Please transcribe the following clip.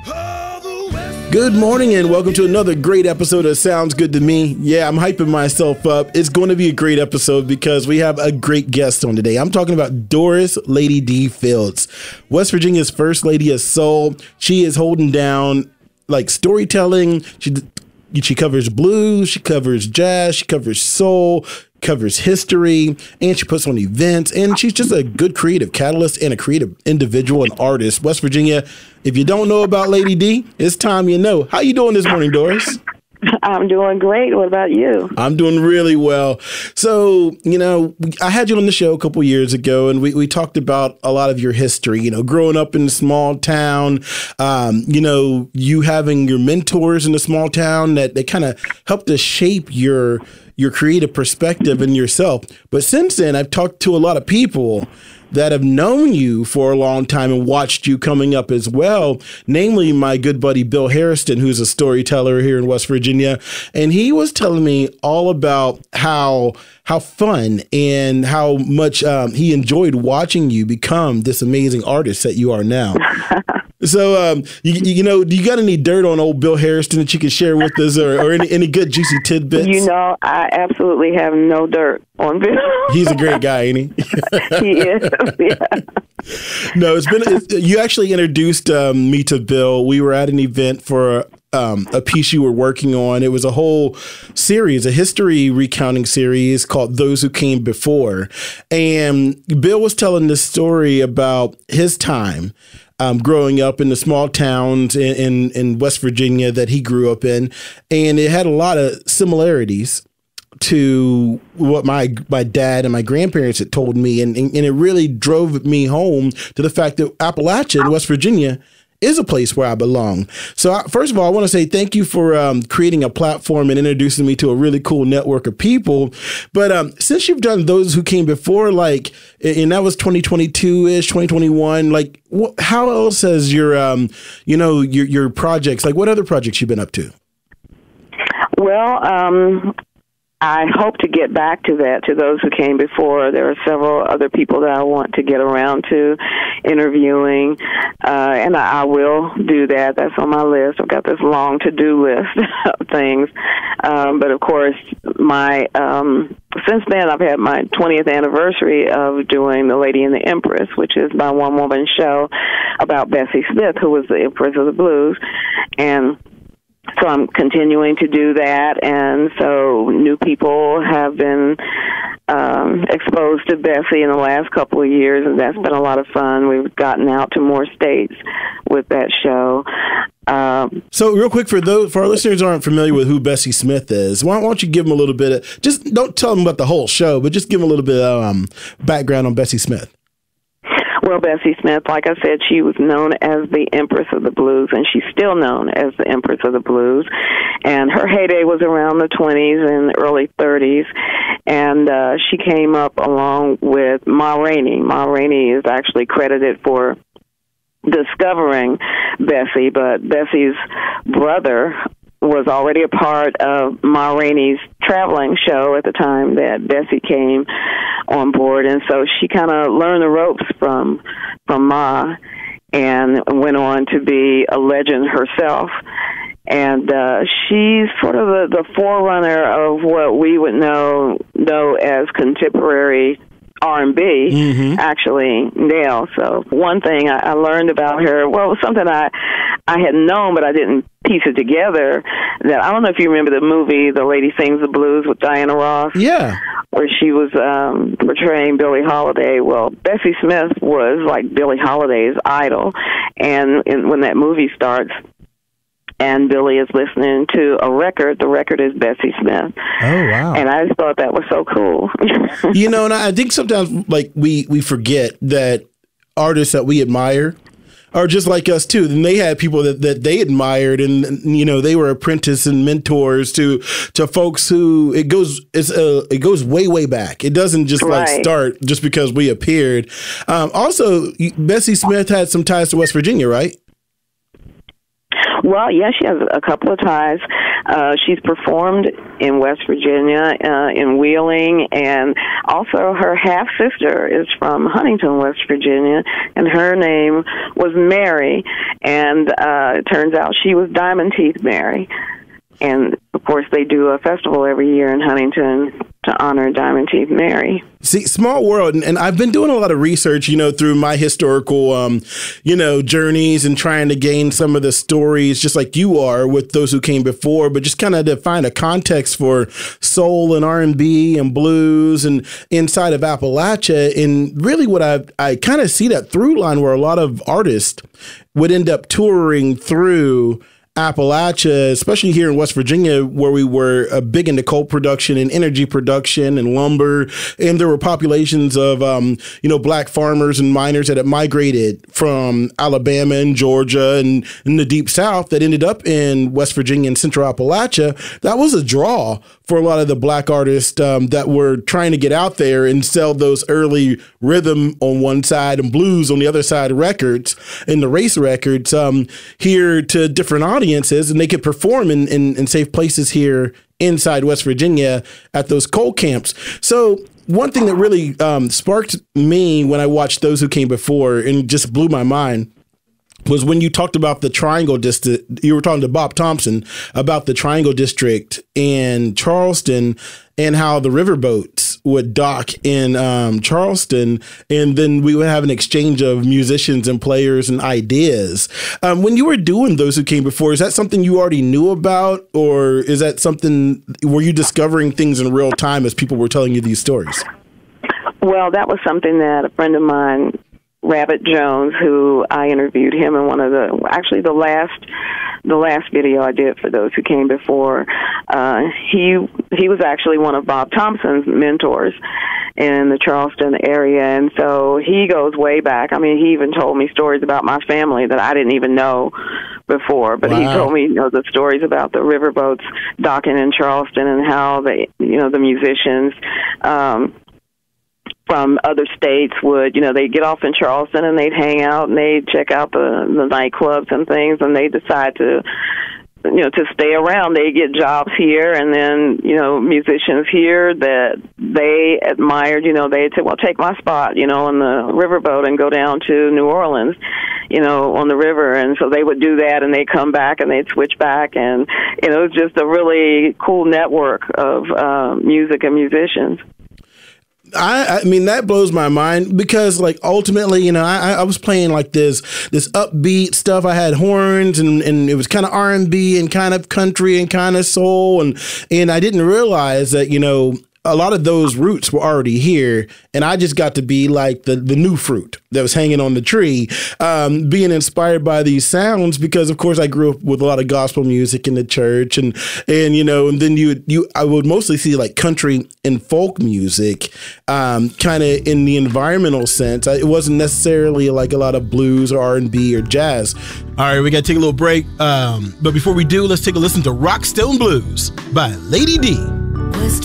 Good morning and welcome to another great episode of Sounds Good to Me. Yeah, I'm hyping myself up. It's going to be a great episode because we have a great guest on today. I'm talking about Doris Lady D Fields, West Virginia's first lady of soul. She is holding down like storytelling. She covers blues, she covers jazz, she covers soul, covers history, and she puts on events, and she's just a good creative catalyst and a creative individual and artist. West Virginia, if you don't know about Lady D, it's time you know. How you doing this morning, Doris? I'm doing great. What about you? I'm doing really well. So, I had you on the show a couple years ago, and we talked about a lot of your history, growing up in a small town, you having your mentors in a small town that they kind of helped to shape your creative perspective in yourself. But since then, I've talked to a lot of people that have known you for a long time and watched you coming up as well, namely my good buddy Bill Hairston, who's a storyteller here in West Virginia. And he was telling me all about how fun and how much he enjoyed watching you become this amazing artist that you are now. So, do you got any dirt on old Bill Hairston that you can share with us or any good juicy tidbits? I absolutely have no dirt on Bill. He's a great guy, ain't he? He is, yeah. No, you actually introduced me to Bill. We were at an event for a piece you were working on. It was a whole series, a history recounting series called Those Who Came Before. And Bill was telling this story about his time growing up in the small towns in West Virginia that he grew up in. And it had a lot of similarities to what my dad and my grandparents had told me. And it really drove me home to the fact that Appalachia in West Virginia is a place where I belong. So first of all, I want to say thank you for creating a platform and introducing me to a really cool network of people. But since you've done Those Who Came Before, and that was 2022-ish, 2021, how else has your projects, what other projects you've been up to? Well, I hope to get back to that, to Those Who Came Before. There are several other people that I want to get around to interviewing, and I will do that. That's on my list. I've got this long to-do list of things. But, of course, since then I've had my 20th anniversary of doing The Lady and the Empress, which is my one-woman show about Bessie Smith, who was the Empress of the Blues. And so I'm continuing to do that, and so new people have been exposed to Bessie in the last couple of years, and that's been a lot of fun. We've gotten out to more states with that show. So real quick, for our listeners who aren't familiar with who Bessie Smith is, why don't you give them a little bit of, just don't tell them about the whole show, but just give them a little bit of background on Bessie Smith. Well, Bessie Smith, like I said, she was known as the Empress of the Blues, and she's still known as the Empress of the Blues. And her heyday was around the 20s and early 30s, and she came up along with Ma Rainey. Ma Rainey is actually credited for discovering Bessie, but Bessie's brother was already a part of Ma Rainey's traveling show at the time that Bessie came on board, and so she kind of learned the ropes from Ma and went on to be a legend herself. And she's sort of the forerunner of what we would know as contemporary R&B, actually, now. So one thing I learned about her, well, it was something I had known, but I didn't piece it together. That I don't know if you remember the movie The Lady Sings the Blues with Diana Ross. Yeah. Where she was portraying Billie Holiday. Well, Bessie Smith was like Billie Holiday's idol. And when that movie starts, and Billie is listening to a record. The record is Bessie Smith. Oh, wow. And I just thought that was so cool. And I think sometimes we forget that artists that we admire are just like us too. And they had people that they admired, and they were apprentices and mentors to folks who it goes way back. It doesn't just start just because we appeared. Also, Bessie Smith had some ties to West Virginia, right? Well, yeah, she has a couple of ties. She's performed in West Virginia, in Wheeling, and also her half-sister is from Huntington, West Virginia, and her name was Mary, and it turns out she was Diamond Teeth Mary. And, of course, they do a festival every year in Huntington to honor Diamond Teeth Mary. See, small world. And I've been doing a lot of research, through my historical, journeys and trying to gain some of the stories, just like you are with those who came before, but just kind of to find a context for soul and R&B and blues and inside of Appalachia. And really what I kind of see that through line where a lot of artists would end up touring through Appalachia, especially here in West Virginia, where we were big into coal production and energy production and lumber. And there were populations of, black farmers and miners that had migrated from Alabama and Georgia and in the deep South that ended up in West Virginia and Central Appalachia. That was a draw for a lot of the black artists that were trying to get out there and sell those early rhythm on one side and blues on the other side records and the race records here to different audiences, and they could perform in safe places here inside West Virginia at those coal camps. So one thing that really sparked me when I watched Those Who Came Before and just blew my mind was when you talked about the Triangle District. You were talking to Bob Thompson about the Triangle District in Charleston and how the riverboats would dock in Charleston, and then we would have an exchange of musicians and players and ideas. When you were doing Those Who Came Before, is that something you already knew about, or is that something, were you discovering things in real time as people were telling you these stories? Well, that was something that a friend of mine, Rabbit Jones, who I interviewed him in one of the last video I did for Those Who Came Before. He was actually one of Bob Thompson's mentors in the Charleston area, and so he goes way back. I mean, he even told me stories about my family that I didn't even know before, but He told me, the stories about the riverboats docking in Charleston and how the musicians from other states would, they'd get off in Charleston and they'd hang out and they'd check out the nightclubs and things, and they decide to stay around. They get jobs here, and then, musicians here that they admired, they'd say, well, take my spot, on the riverboat and go down to New Orleans, on the river. And so they would do that, and they'd come back and they'd switch back. And, it was just a really cool network of music and musicians. I mean, that blows my mind because, like, ultimately, I was playing like this upbeat stuff. I had horns and it was kind of R&B and kind of country and kind of soul. And I didn't realize that, a lot of those roots were already here, and I just got to be like the new fruit that was hanging on the tree, being inspired by these sounds because, of course, I grew up with a lot of gospel music in the church, and then I would mostly see like country and folk music, kind of in the environmental sense. It wasn't necessarily like a lot of blues or R&B or jazz. All right, we got to take a little break, but before we do, let's take a listen to Rockstone Blues by Lady D.